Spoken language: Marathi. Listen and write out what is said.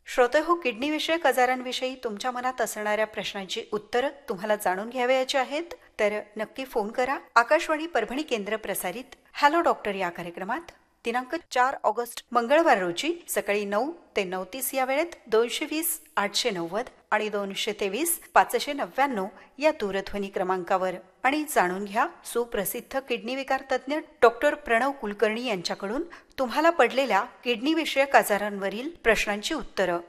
श्रोते हो, किडनीविषयक आजारांविषयी तुमच्या मनात असणाऱ्या प्रश्नांची उत्तरं तुम्हाला जाणून घ्यावयाची आहेत तर नक्की फोन करा. आकाशवाणी परभणी केंद्र प्रसारित हॅलो डॉक्टर या कार्यक्रमात दिनांक 4 ऑगस्ट मंगळवार रोजी सकाळी 9 ते 9:30 या वेळेत 220-890 आणि 223-599 या दूरध्वनी क्रमांकावर. आणि जाणून घ्या सुप्रसिद्ध किडनी विकार तज्ज्ञ डॉक्टर प्रणव कुलकर्णी यांच्याकडून तुम्हाला पडलेल्या किडनी विषयक आजारांवरील प्रश्नांची उत्तरं.